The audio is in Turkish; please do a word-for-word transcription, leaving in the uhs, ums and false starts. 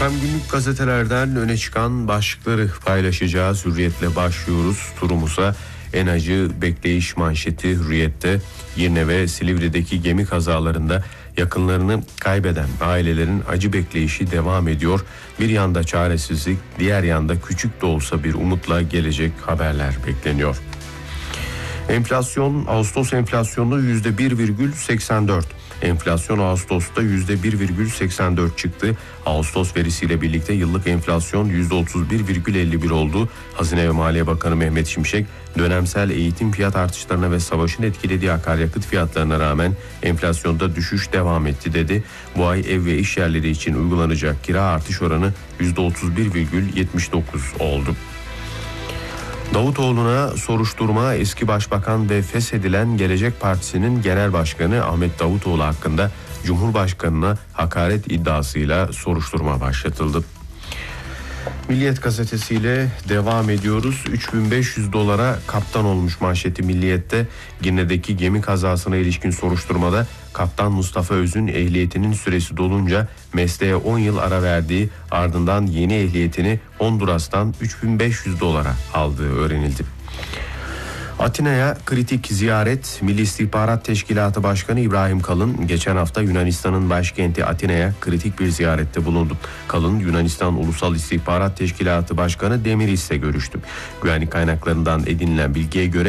Hem günlük gazetelerden öne çıkan başlıkları paylaşacağız. Hürriyet'le başlıyoruz turumuza. En acı bekleyiş manşeti Hürriyet'te. Girne ve Silivri'deki gemi kazalarında yakınlarını kaybeden ailelerin acı bekleyişi devam ediyor. Bir yanda çaresizlik, diğer yanda küçük de olsa bir umutla gelecek haberler bekleniyor. Enflasyon, Ağustos enflasyonu yüzde bir virgül seksen dört. Enflasyon Ağustos'ta yüzde bir virgül seksen dört çıktı. Ağustos verisiyle birlikte yıllık enflasyon yüzde otuz bir virgül elli bir oldu. Hazine ve Maliye Bakanı Mehmet Şimşek, dönemsel eğitim fiyat artışlarına ve savaşın etkilediği akaryakıt fiyatlarına rağmen enflasyonda düşüş devam etti dedi. Bu ay ev ve iş yerleri için uygulanacak kira artış oranı yüzde otuz bir virgül yetmiş dokuz oldu. Davutoğlu'na soruşturma, eski başbakan ve feshedilen Gelecek Partisi'nin genel başkanı Ahmet Davutoğlu hakkında Cumhurbaşkanı'na hakaret iddiasıyla soruşturma başlatıldı. Milliyet gazetesiyle devam ediyoruz. üç bin beş yüz dolara kaptan olmuş manşeti Milliyet'te. Girne'deki gemi kazasına ilişkin soruşturmada Kaptan Mustafa Öz'ün ehliyetinin süresi dolunca mesleğe on yıl ara verdiği, ardından yeni ehliyetini Honduras'tan üç bin beş yüz dolara aldığı öğrenildi. Atina'ya kritik ziyaret. Milli İstihbarat Teşkilatı Başkanı İbrahim Kalın geçen hafta Yunanistan'ın başkenti Atina'ya kritik bir ziyarette bulundu. Kalın, Yunanistan Ulusal İstihbarat Teşkilatı Başkanı Demiris'le görüştü. Güvenlik kaynaklarından edinilen bilgiye göre